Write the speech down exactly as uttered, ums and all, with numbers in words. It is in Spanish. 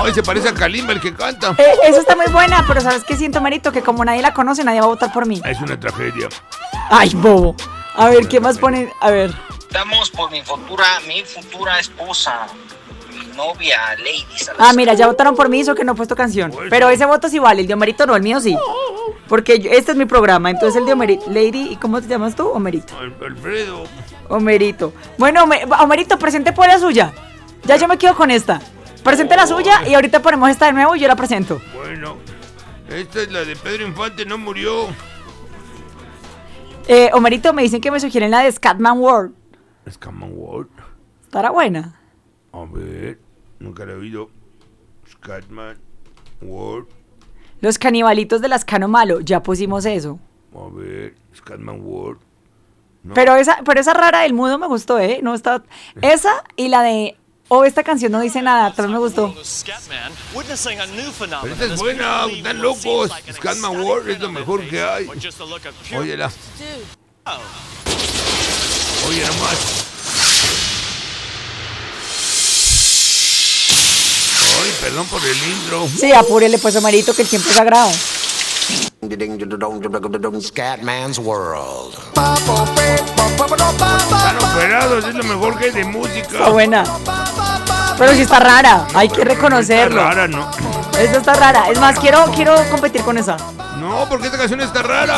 No, ese parece a Kalimba el que canta. Eh, esa está muy buena, pero ¿sabes qué siento, Marito? Que como nadie la conoce, nadie va a votar por mí. Es una tragedia. Ay, bobo. A ver, ¿qué más ponen? A ver. Estamos por mi futura, mi futura esposa, mi novia, Lady Salazar. Ah, mira, ya votaron por mí, eso que no he puesto canción. Pero ese voto sí vale, el de Homerito no, el mío sí. Porque yo- este es mi programa, entonces el de Homerito. Lady, ¿y cómo te llamas tú? Homerito. Al- Alfredo. Homerito. Bueno, Homer- Homerito, presente por la suya. Ya yo me quedo con esta. Presente la suya y ahorita ponemos esta de nuevo y yo la presento. Bueno, esta es la de Pedro Infante, no murió. Eh, Homerito, me dicen que me sugieren la de Scatman World. Scatman World. Estará buena. A ver, nunca la he oído. Scatman World. Los canibalitos de Lascano Malo, ya pusimos eso. A ver, Scatman World. No. Pero esa, pero esa rara del mudo me gustó, ¿eh? No está. Esa y la de. Oh, esta canción no dice nada, pero me gustó. Pero esta es buena, están locos. Scatman World es lo mejor que hay. Óyela. Oye nomás. Ay, perdón por el intro. Sí, apúrele pues, Homerito, que el tiempo es sagrado. Scatman's World. Están operados, es lo mejor que hay de música. Está buena. Pero sí está rara, hay que reconocerlo. Está rara, ¿no? Esta está rara. Es más, quiero, quiero competir con esa. No, porque esta canción está rara.